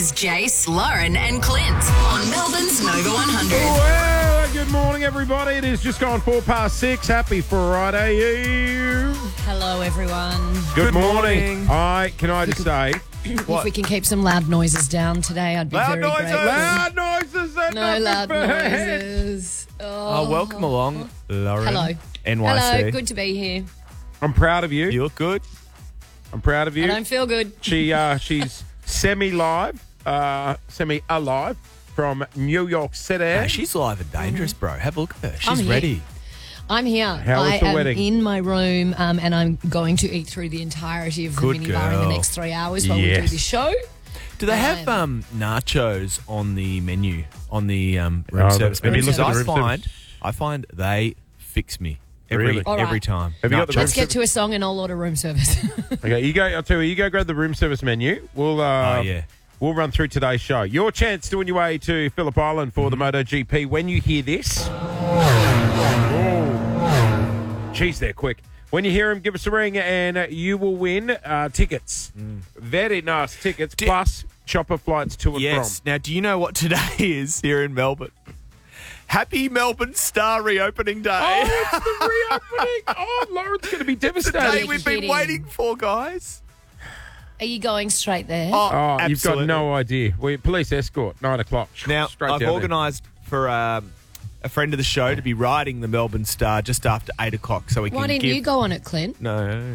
is Jace, Lauren and Clint on Melbourne's Nova 100. Well, good morning, everybody. It is just gone 6:04. Happy Friday. Hello, everyone. Good morning. Can I just say, If we can keep some loud noises down today, I'd be Loud very noises! grateful. loud noises are No not loud prepared. noises. Oh, welcome along, Lauren. Hello. NYC. Hello, good to be here. I'm proud of you. You look good. I'm proud of I you. don't feel good. She's semi-alive from New York City. Hey, she's live and dangerous, bro. Have a look at her. I'm She's here. ready. I'm here. How was I the am wedding? in my room and I'm going to eat through the entirety of the Good minibar in the girl. next 3 hours while we do Yes. this show. Do they have nachos on the menu on the room No, service have menu? you looked at the Because room service? I find they fix me Really? All right. every time. Have you got the Nachos. Let's get to a song and I'll order room service. Okay, you go. I'll tell you, you go grab the room service menu. We'll yeah. we'll run through today's show. Your chance to win your way to Phillip Island for the MotoGP. When you hear this, geez, they're quick. When you hear him, give us a ring and you will win tickets. Very nice tickets plus chopper flights to and Yes. from. Now, do you know what today is here in Melbourne? Happy Melbourne Star reopening day. Oh, it's the reopening. Oh, Lauren's going to be the day devastated. we've been kidding. waiting for, guys. Are you going straight there? Oh, absolutely. you've got no idea. Police escort, 9 o'clock. Now, Straight I've down there. organised for a friend of the show to be riding the Melbourne Star just after 8 o'clock so we Why can didn't give... you go on it, Clint? No.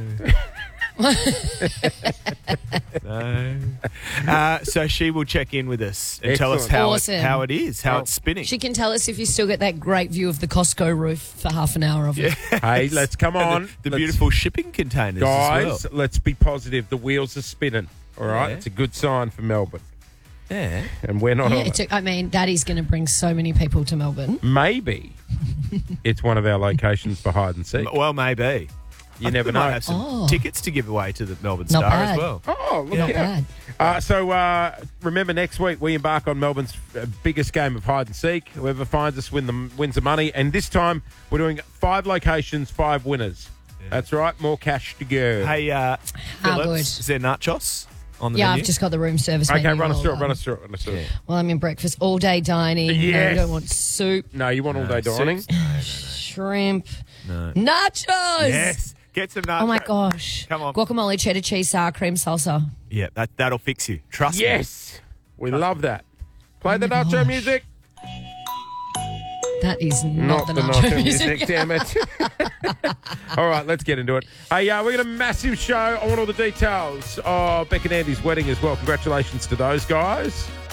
No. So she will check in with us and tell us Excellent. how Awesome. it is, how Oh. it's spinning. She can tell us if you still get that great view of the Costco roof for half an hour of it. Hey, let's come And on. the Let's- beautiful shipping containers Guys, as well. let's be positive. The wheels are spinning. All right, Yeah. it's a good sign for Melbourne, Yeah. and we're not Yeah, on it. I mean, that is going to bring so many people to Melbourne. Maybe it's one of our locations for hide and seek. Well, maybe. You I never think we know. might have some Oh. tickets to give away to the Melbourne Not Star bad. as well. Oh, look Not out. bad. So remember, next week we embark on Melbourne's biggest game of hide and seek. Whoever finds us wins the money. And this time we're doing 5 locations, 5 winners. That's right. More cash to go. Hey, Phillips, good. is there nachos on the Yeah, menu? I've just got the room service Okay, menu. run us through it. Well, Run us through it. Run us through it. Well, I'm in breakfast, all-day dining. Yes. No, you don't want soup, No, you want all day dining? shrimp, No. nachos. Yes. Get some nachos. Oh, my gosh. Come on. Guacamole, cheddar cheese, sour cream, salsa. Yeah, that'll fix you. Trust me. Yes. We love that. Play the my nacho gosh. music. That is not, Not the nacho music. damn it. All right, let's get into it. Hey, we got a massive show. I want all the details of Beck and Andy's wedding as well. Congratulations to those guys.